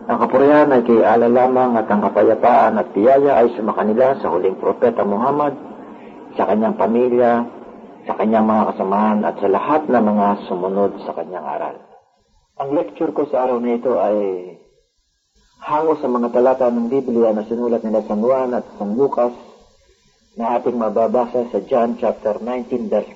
Ang kapurihan ay kay Allah lamang at ang kapayapaan at biyaya ay sumakanila sa huling propeta Muhammad, sa kanyang pamilya, sa kanyang mga kasamahan at sa lahat ng mga sumunod sa kanyang aral. Ang lecture ko sa araw na ito ay hango sa mga talata ng Biblia na sinulat nila San Juan at San Lucas na ating mababasa sa John chapter 19 verse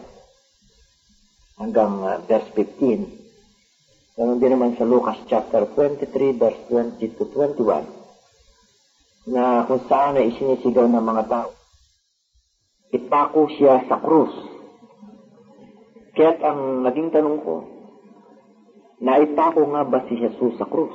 5 hanggang verse 15. Ganon din naman sa Lucas chapter 23 verse 20 to 21 na kung saan ay isinisigaw ng mga tao. Ipako siya sa krus. Kaya't ang naging tanong ko, naipako nga ba si Jesus sa krus?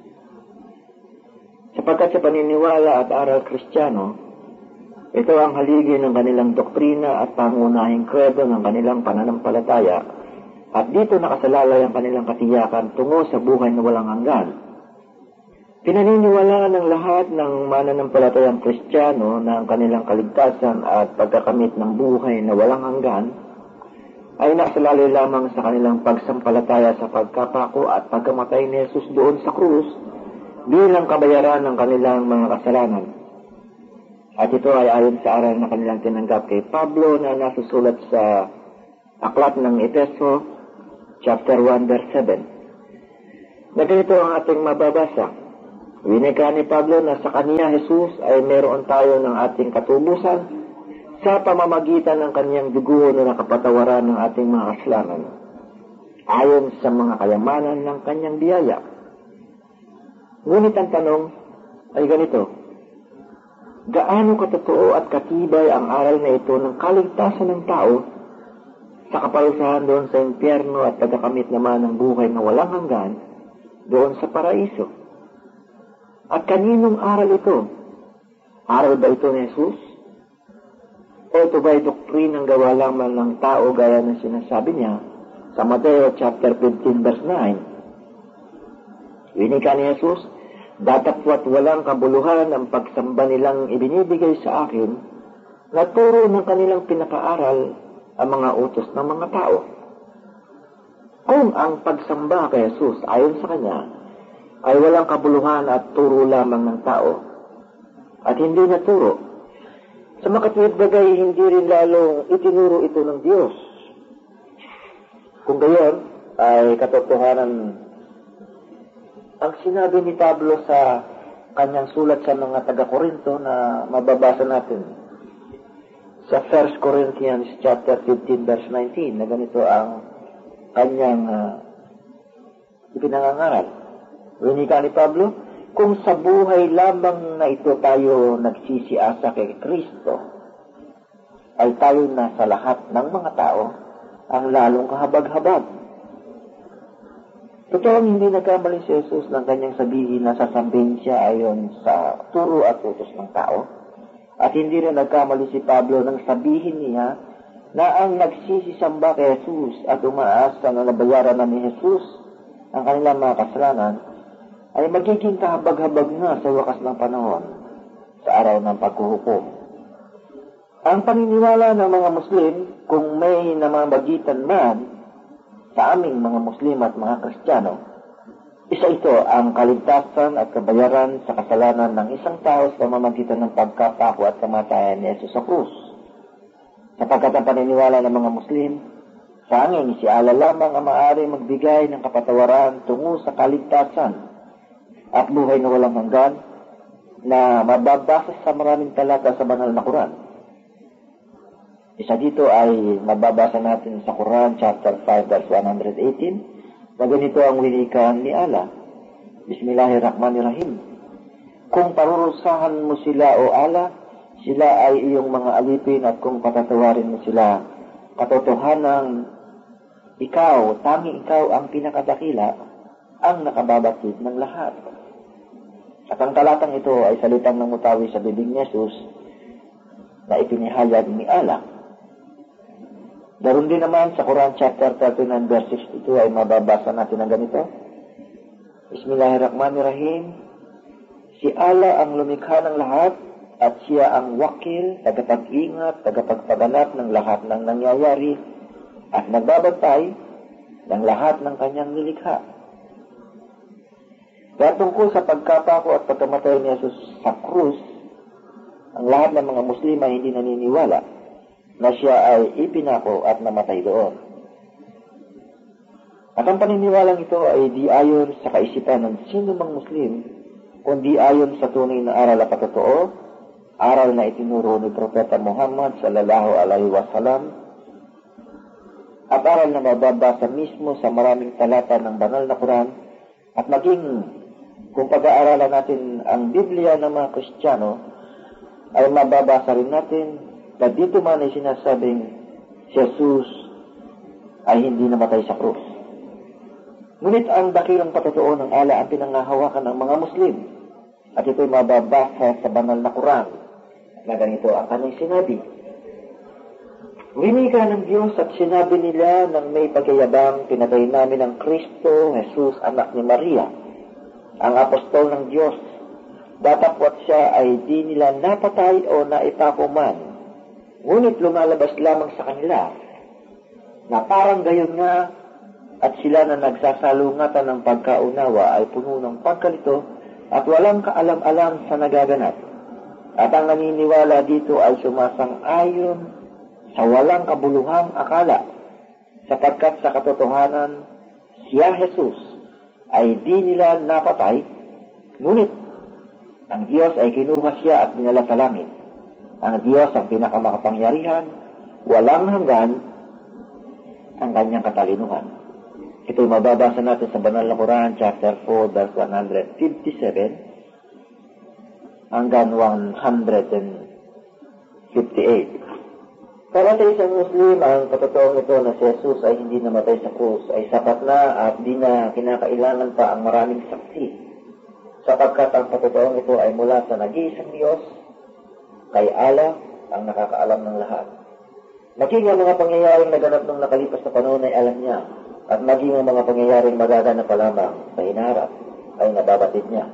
Sapagkat sa paniniwala at aral Kristiyano, ito ang haligi ng kanilang doktrina at pangunahing kredo ng kanilang pananampalataya. At dito nakasalalay ang kanilang katiyakan tungo sa buhay na walang hanggan. Pinaniniwalaan ng lahat ng mananampalatayang Kristiyano na ang kanilang kaligtasan at pagkakamit ng buhay na walang hanggan ay nakasalalay lamang sa kanilang pagsampalataya sa pagkapako at pagkamatay ni Jesus doon sa krus bilang kabayaran ng kanilang mga kasalanan. At ito ay ayon sa aral na kanilang tinanggap kay Pablo na nasusulat sa aklat ng Efeso chapter 1 verse 7. Na ganito ang ating mababasa. Winika ni Pablo na sa kaniya Jesus ay meron tayo ng ating katubusan sa pamamagitan ng kaniyang dugo na nakapatawaran ng ating mga kasalanan ayon sa mga kayamanan ng kaniyang biyaya. Ngunit ang tanong ay ganito. Gaano katotoo at katibay ang aral na ito ng kaligtasan ng tao sa kaparusahan doon sa impyerno at pagkakamit naman ng buhay na walang hanggan doon sa paraiso? At kaninong aral ito? Aral ba ito ni Jesus? O ito ba ay doktrinang gawa lamang ng tao gaya ng sinasabi niya sa Mateo chapter 15 verse 9? Winika ni Jesus, datapwat walang kabuluhan ang pagsamba nilang ibinibigay sa akin na turo ng kanilang pinakaaral ang mga utos ng mga tao. Kung ang pagsamba kay Jesus ayon sa kanya ay walang kabuluhan at turo lamang ng tao at hindi na turo, sa makatuwid bagay hindi rin lalong itinuro ito ng Diyos. Kung gayon ay katotohanan ang sinabi ni Pablo sa kanyang sulat sa mga taga-Korinto na mababasa natin sa 1 Corinthians chapter 15 verse 19 na ganito ang kanyang ipinangangaral. Winika ni Pablo, kung sa buhay lamang na ito tayo nagsisiasa kay Kristo, ay tayo na sa lahat ng mga tao ang lalong kahabag-habag. Totoong hindi nagkamali si Jesus ng kanyang sabihin na sasambihin siya ayon sa turo at utos ng tao. At hindi rin nagkamali si Pablo nang sabihin niya na ang nagsisisamba kay Jesus at umaasa na nabayaran na ni Jesus ang kanilang mga kasalanan ay magiging kahabag-habag na sa wakas ng panahon sa araw ng paghuhukom. Ang paniniwala ng mga Muslim, kung may namamagitan man sa aming mga Muslim at mga Kristiyano, isa ito ang kaligtasan at kabayaran sa kasalanan ng isang tao sa pamamagitan ng pagkapako at kamatayan ni Jesus sa krus. Sapagkat ang paniniwala ng mga Muslim, sanging si Allah lamang ang maaari magbigay ng kapatawaran tungo sa kaligtasan at buhay na walang hanggan na mababasa sa maraming talata sa banal na Quran. Isa dito ay mababasa natin sa Quran chapter 5 verse 118 na ganito ang winikan ni Allah. Bismillahirrahmanirrahim. Kung parurusahan mo sila o Allah, sila ay iyong mga alipin at kung patatawarin mo sila, katotohanan ikaw, tanging ikaw ang pinakadakila, ang nakababatid ng lahat. At ang talatang ito ay salitang namutawi sa bibig ni Jesus na ipinihayag ni Allah. Daron din naman sa Quran chapter 39 verse 62 ay mababasa natin ang ganito. Bismillahirrahmanirrahim. Si Allah ang lumikha ng lahat at siya ang wakil, tagapag-ingat, tagapagpaganap ng lahat ng nangyayari at nagbabantay ng lahat ng kanyang nilikha. Kaya tungkol sa pagkapako at pagkamatay ni Jesus sa krus, ang lahat ng mga Muslim ay hindi naniniwala na siya ay ipinako at namatay doon. At ang paniniwalang ito ay di ayon sa kaisipan ng sino mang Muslim, kundi ayon sa tunay na aral at patotoo, aral na itinuro ni Propeta Muhammad sallallahu alaihi wasallam, at aral na mababasa mismo sa maraming talata ng banal na Quran, at maging kung pag-aaralan natin ang Biblia ng mga Kristiyano, ay mababasa rin natin na dito man ay sinasabing si Jesus ay hindi namatay sa krus. Ngunit ang dakilang patotoo ng ala ang pinangahawakan ng mga Muslim, at ito'y mababasa sa banal na Quran na ganito ang kanyang sinabi. Winika ng Diyos at sinabi nila ng may pagyayabang, pinatay namin ang Kristo, Jesus, anak ni Maria, ang apostol ng Diyos. Datapwat siya ay di nila napatay o naipako man. Ngunit lumalabas lamang sa kanila na parang gayon nga, at sila na nagsasalungatan ng pagkaunawa ay puno ng pagkalito at walang kaalam-alam sa nagaganap. At ang naniniwala dito ay sumasang-ayon sa walang kabuluhang akala, sapagkat sa katotohanan, siya Jesus ay di nila napatay, ngunit ang Diyos ay kinuha siya at dinala sa langit. Ang Diyos ang pinakamakapangyarihan, walang hanggan ang kanyang katalinuhan. Ito'y mababasa natin sa Banal na Quran, chapter 4, verse 157 hanggang 158. Para sa isang Muslim, ang katotoong ito na si Jesus ay hindi namatay sa krus ay sapat na at di na kinakailangan pa ang maraming saksi, sapagkat ang katotoong ito ay mula sa nag-iisang Diyos, kay Allah ang nakakaalam ng lahat. Maging ang mga pangyayaring naganap nung nakalipas na panahon ay alam niya, at maging ang mga pangyayaring magaganap pa lamang sa hinaharap ay nababatid niya.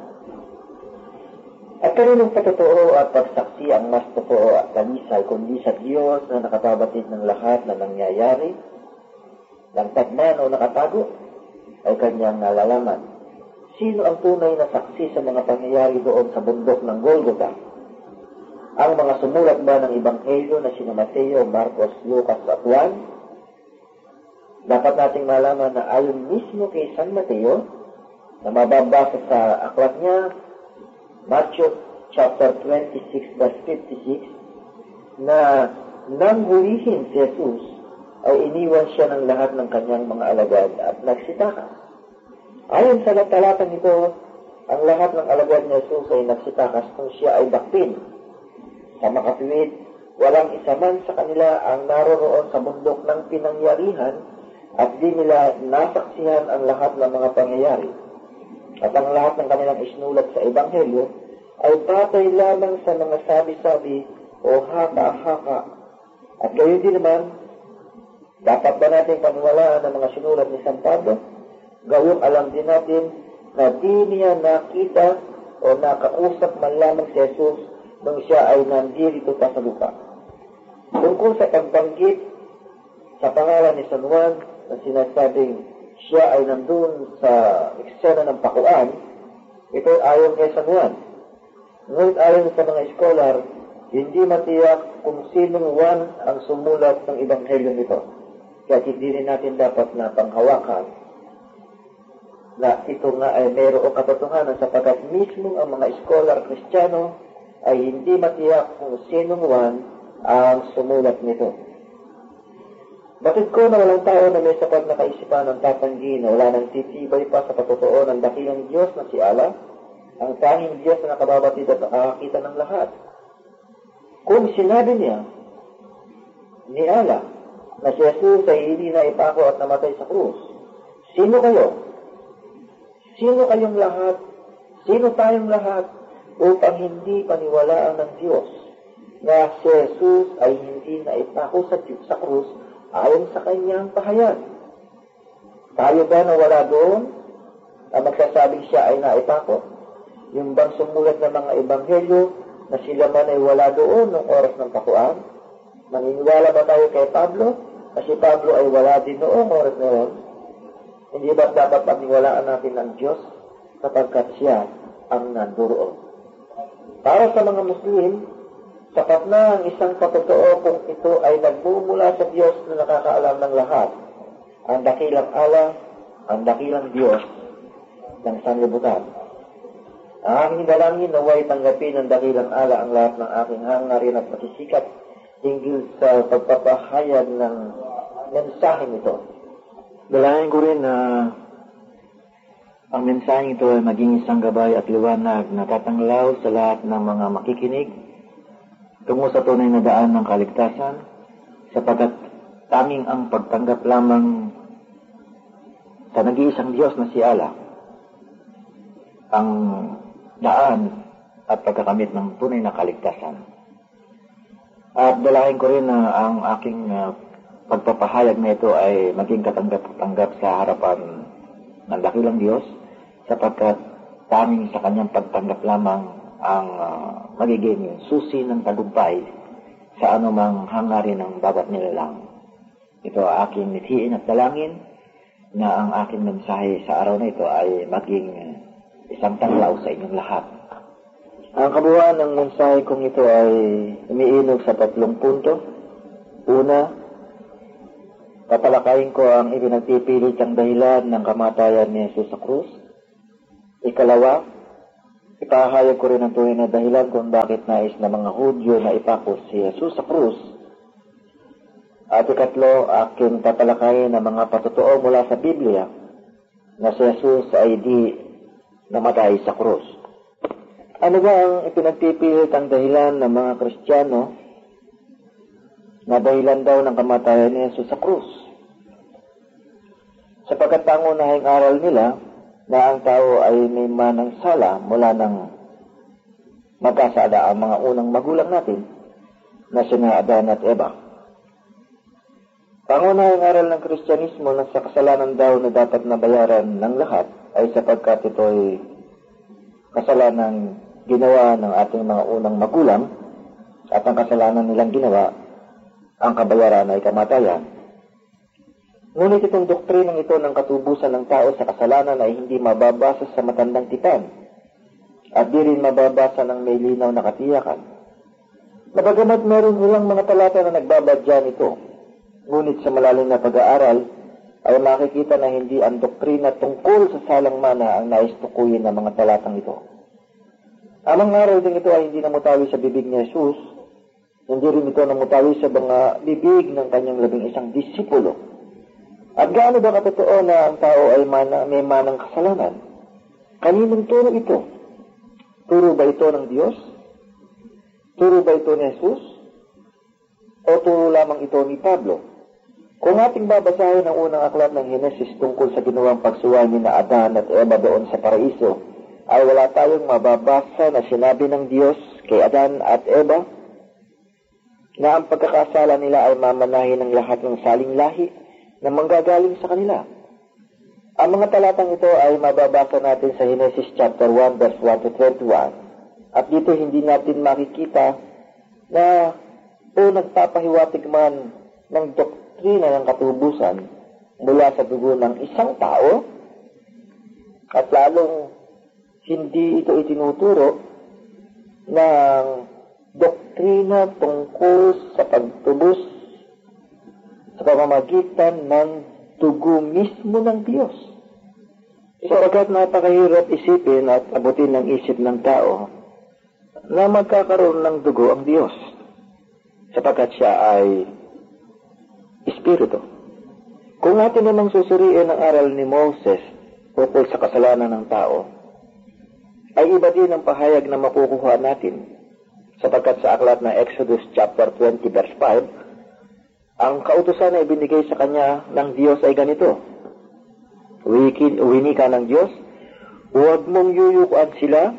At kaninong patotoo at pagsaksi ang mas totoo at kanisay kundi sa Diyos na nakababatid ng lahat na nangyayari, langtad man o nakatago, ay kanyang nalalaman. Sino ang tunay na saksi sa mga pangyayari doon sa bundok ng Golgotha? Ang mga sumulat ba ng Ebanghelyo na sina Mateo, Marcos, Lucas at Juan? Dapat nating malaman na ayon mismo kay San Mateo, na mababasa sa aklat niya, Matthew chapter 26 verse 56, na nang hulihin si Jesus, ay iniwan siya ng lahat ng kanyang mga alagad at nagsitakas. Ayon sa talatang ito, ang lahat ng alagad ni Jesus ay nagsitakas kung siya ay dakpin. Sa makatuwid, walang isa man sa kanila ang naroroon sa bundok ng pinangyarihan at di nila nasaksihan ang lahat ng mga pangyayari. At ang lahat ng kanilang isinulat sa Ebanghelyo ay batay lamang sa mga sabi-sabi o haka-haka. At gayon din naman, dapat ba natin paniwalaan ang mga sinulat ni San Pablo? Gawing alam din natin na di niya nakita o nakausap man lamang si Jesus nung siya ay nandirito pa sa lupa. Tungkol sa pagbanggit sa pangalan ni San Juan, na sinasabing siya ay nandun sa eksena ng pakuan, ito ayon kay San Juan. Ngunit ayon sa mga scholar, hindi matiyak kung sinong Juan ang sumulat ng Ebanghelyo nito. Kaya hindi rin natin dapat na panghawakan na ito nga ay mayroong katotohanan, sapagkat mismo ang mga scholar Kristiyano ay hindi matiyak kung sinong Juan ang sumulat nito. Batid ko na walang tao na may sapat na kaisipan ng tatanggi na wala nang titibay pa sa patotoo ng dakilang Diyos na si Allah, ang tanging Diyos na nakababatid at nakakakita ng lahat. Kung sinabi niya ni Allah na si Jesus ay hindi na ipako at namatay sa krus, sino kayo? Sino kayong lahat? Sino tayong lahat upang hindi paniwalaan ng Diyos na si Jesus ay hindi na ipako sa krus ayon sa kanyang pahayag? Tayo ba na wala doon ang magsasabing siya ay naipako? Yung bang sumulat ng mga Ebanghelyo na sila man ay wala doon ng oras ng pakuan? Maniniwala ba tayo kay Pablo? Kasi Pablo ay wala din noong oras na yun. Hindi ba dapat paniwalaan natin ng Diyos sapagkat siya ang nanduroon. Para sa mga Muslim, sapat na ang isang patotoo kung ito ay nagmumula sa Diyos na nakakaalam ng lahat. Ang dakilang Allah, ang dakilang Diyos ng sanlibutan. Ang aking dalangin naway tanggapin ng dakilang Allah ang lahat ng aking hangarin at pasisikap hinggil sa pagpapahayag ng mensaheng ito. Dalangin ko rin na ang mensaheng ito ay maging isang gabay at liwanag na tatanglaw sa lahat ng mga makikinig tungo sa tunay na daan ng kaligtasan, sapagkat tanging ang pagtanggap lamang sa nag-iisang Diyos na si Allah ang daan at pagkakamit ng tunay na kaligtasan. At dalangin ko rin na ang aking pagpapahayag na ito ay maging katanggap-tanggap sa harapan ng dakilang Diyos, sapagkat tanging sa kanyang pagtanggap lamang ang magiging susi ng tagumpay sa anumang hangarin ng bawat nilalang. Ito ang aking mithiin at dalangin na ang aking mensahe sa araw na ito ay maging isang tanglaw sa inyong lahat. Ang kabuuan ng mensahe kong ito ay umiinog sa 3 punto. Una, tatalakayin ko ang ipinagpipilit ang dahilan ng kamatayan ni Jesus sa krus. Ikalawa, ipahayag ko rin ang tunay na dahilan kung bakit nais na mga Hudyo na ipako si Jesus sa krus. At ikatlo, aking tatalakayin ang mga patotoo mula sa Biblia na si Jesus ay di namatay sa krus. Ano ba ang ipinagpipilit ang dahilan ng mga Kristiyano na dahilan daw ng kamatayan ni Jesus sa krus? Sapagkat pangunahing aral nila na ang tao ay may manang sala mula ng magkasala ang mga unang magulang natin na sina Adan at Eva. Pangunahing aral ng Kristyanismo na sa kasalanan daw na dapat nabayaran ng lahat ay sapagkat ito ay kasalanang ginawa ng ating mga unang magulang at ang kasalanan nilang ginawa, ang kabayaran ay kamatayan. Ngunit itong doktrinang ito ng katubusan ng tao sa kasalanan ay hindi mababasa sa matandang tipan at di rin mababasa ng may linaw na katiyakan. Nabagamat meron ilang mga talata na nagbabadya nito, ngunit sa malalim na pag-aaral ay makikita na hindi ang doktrina tungkol sa salang mana ang nais tukuyin ng mga talatang ito. Ang mga aral din ito ay hindi namutawi sa bibig ni Jesus, hindi rin ito namutawi sa mga bibig ng kanyang 11 disipulo. At gaano ba katotoo na ang tao ay may manang kasalanan? Kaninong turo ito? Turo ba ito ng Diyos? Turo ba ito ni Jesus? O turo lamang ito ni Pablo? Kung ating babasahin ang unang aklat ng Henesis tungkol sa ginawang pagsuway ni na Adan at Eva doon sa paraiso, ay wala tayong mababasa na sinabi ng Diyos kay Adan at Eva na ang pagkakasala nila ay mamanahin ng lahat ng saling lahi na manggagaling sa kanila. Ang mga talatang ito ay mababasa natin sa Henesis chapter 1 verse 1 to 21. At dito hindi natin makikita na nagpapahiwatig man ng doktrina ng katubusan mula sa dugo ng isang tao at lalong hindi ito itinuturo ng doktrina tungkol sa pagtubos sa pamamagitan ng dugo mismo ng Diyos. Sapagkat napakahirap isipin at abutin ng isip ng tao na magkakaroon ng dugo ang Diyos, sapagkat siya ay Espiritu. Kung natin namang susuriin ang aral ni Moses tungkol sa kasalanan ng tao, ay iba din ang pahayag na makukuha natin, sapagkat sa aklat na Exodus chapter 20 verse 5, ang kautusan na ibinigay sa kanya ng Diyos ay ganito: winika ng Diyos, huwag mong yuyukuan sila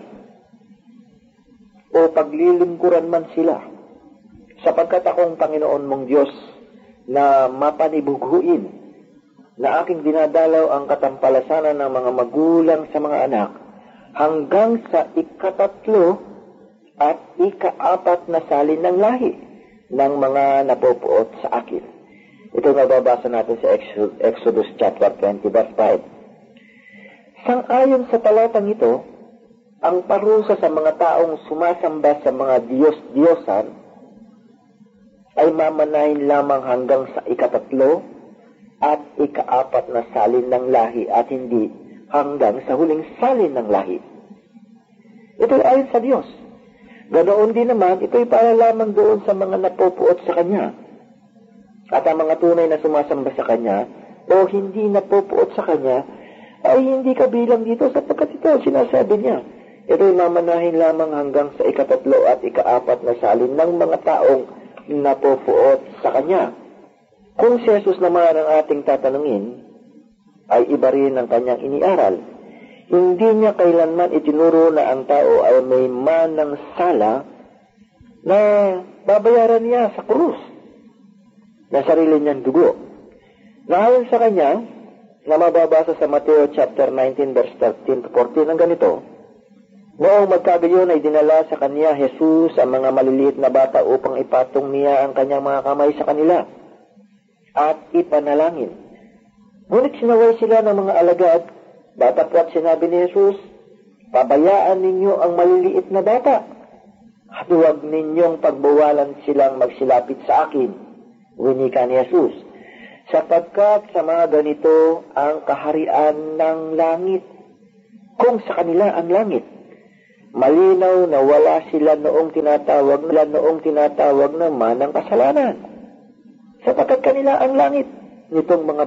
o paglilingkuran man sila, sapagkat akong Panginoon mong Diyos na mapanibughuin, na aking dinadalaw ang katampalasanan ng mga magulang sa mga anak hanggang sa 13 at 14 na salin ng lahi ng mga napupuot sa akin. Ito mababasa natin sa Exodus chapter 20 verse 5. Sang-ayon sa talatang ito, ang parusa sa mga taong sumasamba sa mga Diyos-Diyosan ay mamanahin lamang hanggang sa ika-3 at ika-4 na salin ng lahi at hindi hanggang sa huling salin ng lahi. Ito ay ayon sa Diyos. Ganoon din naman, ito ay para lamang doon sa mga napupuot sa Kanya. At ang mga tunay na sumasamba sa Kanya o hindi napupuot sa Kanya ay hindi kabilang dito sapagkat ito sinasabi niya. Ito ay mamanahin lamang hanggang sa ika-3 at ika-4 na salin ng mga taong napupuot sa Kanya. Kung si Jesus naman ang ating tatanungin, ay iba rin ang kanyang iniaral. Hindi niya kailanman itinuro na ang tao ay may manang sala na babayaran niya sa krus na sarili niyang dugo. Naayon sa kanya, na mababasa sa Mateo chapter 19 verse 13 to 14 ang ganito, noong magkagayon ay dinala sa kanya Jesus ang mga maliliit na bata upang ipatong niya ang kanyang mga kamay sa kanila at ipanalangin. Ngunit sinaway sila ng mga alagad, datapwat sinabi ni Jesus, pabayaan ninyo ang maliliit na bata at huwag ninyong pagbawalan silang magsilapit sa akin, winika ni Jesus, sapagkat sa mga ganito ang kaharian ng langit. Kung sa kanila ang langit, malinaw na wala sila noong tinatawag naman ng kasalanan, sapagkat kanila ang langit nitong mga